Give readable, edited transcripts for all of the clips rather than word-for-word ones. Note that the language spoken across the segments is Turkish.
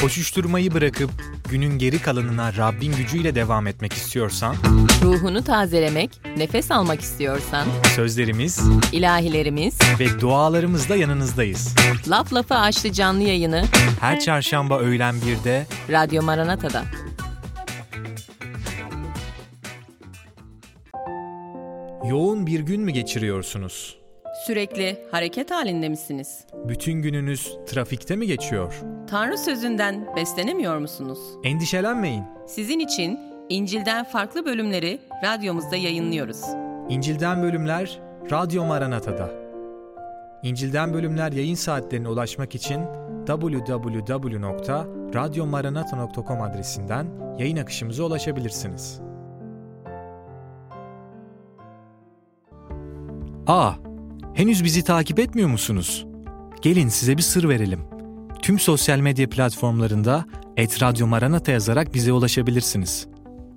Koşuşturmayı bırakıp günün geri kalanına Rabbin gücüyle devam etmek istiyorsan, ruhunu tazelemek, nefes almak istiyorsan, sözlerimiz, ilahilerimiz ve dualarımızla yanınızdayız. Laf Lafı açtı canlı yayını Her çarşamba öğlen 1'de Radyo Maranata'da. Yoğun bir gün mü geçiriyorsunuz? Sürekli hareket halinde misiniz? Bütün gününüz trafikte mi geçiyor? Tanrı sözünden beslenemiyor musunuz? Endişelenmeyin. Sizin için İncil'den farklı bölümleri radyomuzda yayınlıyoruz. İncil'den bölümler Radyo Maranata'da. İncil'den bölümler yayın saatlerine ulaşmak için www.radyomaranata.com adresinden yayın akışımıza ulaşabilirsiniz. Henüz bizi takip etmiyor musunuz? Gelin size bir sır verelim. Tüm sosyal medya platformlarında @Radyo Maranata yazarak bize ulaşabilirsiniz.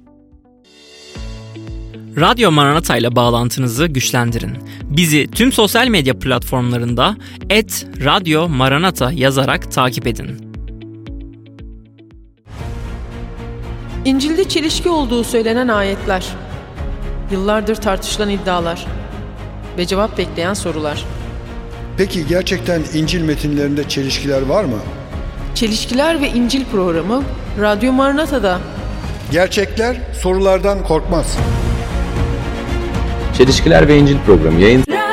Radyo Maranata ile bağlantınızı güçlendirin. Bizi tüm sosyal medya platformlarında @Radyo Maranata yazarak takip edin. İncil'de çelişki olduğu söylenen ayetler, yıllardır tartışılan iddialar ve cevap bekleyen sorular. Peki gerçekten İncil metinlerinde çelişkiler var mı? Çelişkiler ve İncil programı Radyo Maranata'da. Gerçekler sorulardan korkmaz. Çelişkiler ve İncil programı yayın...